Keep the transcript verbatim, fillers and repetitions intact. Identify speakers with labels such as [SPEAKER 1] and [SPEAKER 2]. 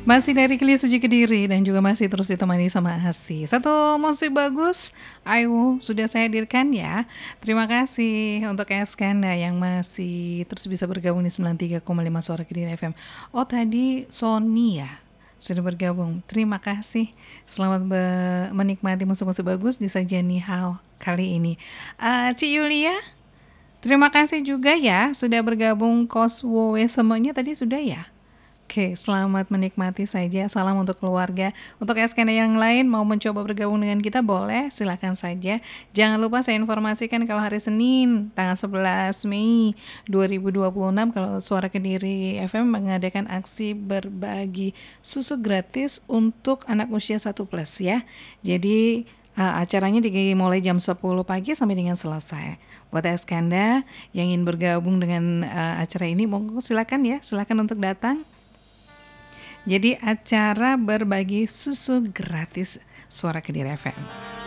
[SPEAKER 1] Masih dari Kelia Suci Kediri dan juga masih terus ditemani sama Asih. Satu musik bagus, ayo sudah saya hadirkan ya. Terima kasih untuk Eskanda yang masih terus bisa bergabung di sembilan puluh tiga koma lima Suara Kediri F M. Oh tadi Sony ya sudah bergabung. Terima kasih. Selamat be- menikmati musik-musik bagus di sajian Nihao kali ini. Uh, Ci Yulia, terima kasih juga ya sudah bergabung. Koswowe semuanya tadi sudah ya. Oke, selamat menikmati saja. Salam untuk keluarga. Untuk Eskena yang lain mau mencoba bergabung dengan kita boleh, silakan saja. Jangan lupa saya informasikan kalau hari Senin tanggal sebelas Mei dua ribu dua puluh enam kalau Suara Kediri F M mengadakan aksi berbagi susu gratis untuk anak usia satu plus ya. Jadi uh, acaranya dimulai jam sepuluh pagi sampai dengan selesai. Buat Eskanda yang ingin bergabung dengan uh, acara ini, monggo silakan ya, silakan untuk datang. Jadi acara berbagi susu gratis Suara Kediri F M.